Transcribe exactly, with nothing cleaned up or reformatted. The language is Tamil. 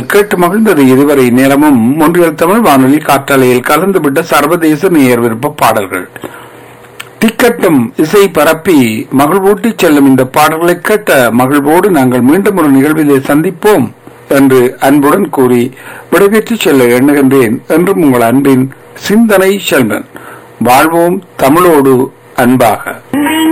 கேட்டு மகிழ்ந்தது இதுவரை நேரமும் ஒன்றியல் தமிழ் வானொலி காற்றலையில் கலந்துவிட்ட சர்வதேச நேயர் விருப்ப பாடல்கள். திக்கட்டும் இசை பரப்பி மகிழ்வூட்டி செல்லும் இந்த பாடல்களை கேட்ட மகிழ்வோடு நாங்கள் மீண்டும் ஒரு நிகழ்விலே சந்திப்போம் என்று அன்புடன் கூறி விடைபெற்று செல்ல எண்ணுகின்றேன். என்றும் உங்கள் அன்பின் சிந்தனை செல்வன். வாழ்வோம் தமிழோடு அன்பாக.